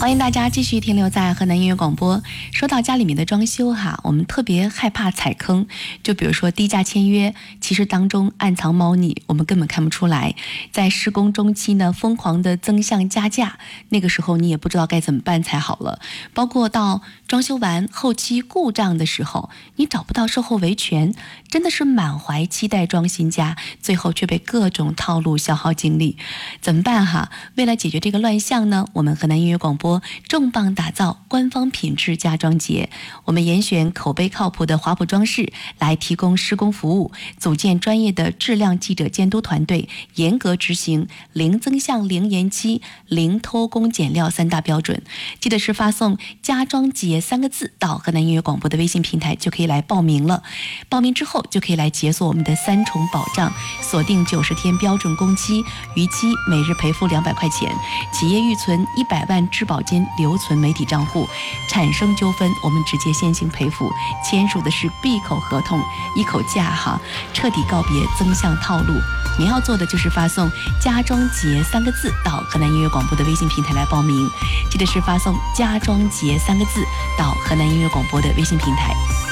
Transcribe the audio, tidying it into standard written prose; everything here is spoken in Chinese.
欢迎大家继续停留在河南音乐广播。说到家里面的装修哈，我们特别害怕踩坑，就比如说低价签约，其实当中暗藏猫腻，我们根本看不出来。在施工中期呢，疯狂的增项加价，那个时候你也不知道该怎么办才好了。包括到装修完后期故障的时候，你找不到售后维权，真的是满怀期待装新家，最后却被各种套路消耗精力，怎么办哈？为了解决这个乱象呢，我们河南音乐广播重磅打造官方品质家装节，我们严选口碑靠谱的华普装饰来提供施工服务，组建专业的质量记者监督团队，严格执行零增项、零延期、零偷工减料3大标准。记得是发送家装节3个字到河南音乐广播的微信平台就可以来报名了。报名之后就可以来解锁我们的3重保障，锁定90天标准工期，逾期每日赔付200块钱，企业预存100万质保金留存媒体账户，产生纠纷我们直接现行赔付，签署的是闭口合同，一口价哈，彻底告别增项套路。您要做的就是发送家装节3个字到河南音乐广播的微信平台来报名，记得是发送家装节3个字到河南音乐广播的微信平台。